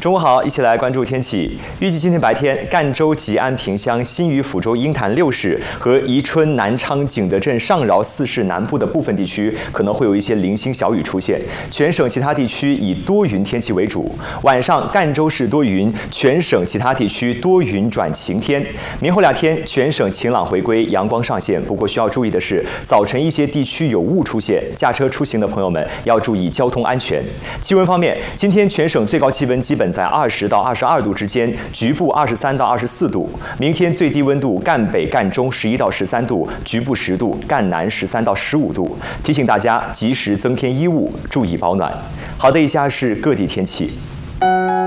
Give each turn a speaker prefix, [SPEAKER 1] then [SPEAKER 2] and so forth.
[SPEAKER 1] 中午好，一起来关注天气。预计今天白天，赣州、吉安、萍乡、新余、抚州、鹰潭6市和宜春、南昌、景德镇、上饶4市南部的部分地区可能会有一些零星小雨出现。全省其他地区以多云天气为主。晚上，赣州市多云，全省其他地区多云转晴天。明后2天，全省晴朗回归，阳光上线。不过需要注意的是，早晨一些地区有雾出现，驾车出行的朋友们要注意交通安全。气温方面，今天全省最高气温基本在20到22度之间，局部23到24度。明天最低温度，赣北、赣中11到13度，局部10度，赣南13到15度。提醒大家及时增添衣物，注意保暖。好的，以下是各地天气。